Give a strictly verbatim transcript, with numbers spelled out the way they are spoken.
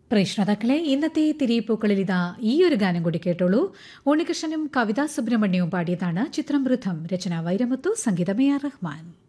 പ്രേക്ഷതാക്കളെ ഇന്നത്തെ തിരിപ്പൂക്കളിൽ ഇതാ ഈ ഒരു ഗാനം കൂടി കേട്ടോളൂ. ഉണ്ണികൃഷ്ണനും കവിതാ സുബ്രഹ്മണ്യവും പാടിയതാണ്. ചിത്രം വൃദ്ധം. രചന വൈരമുത്തു, സംഗീതം എ ആർ റഹ്മാൻ.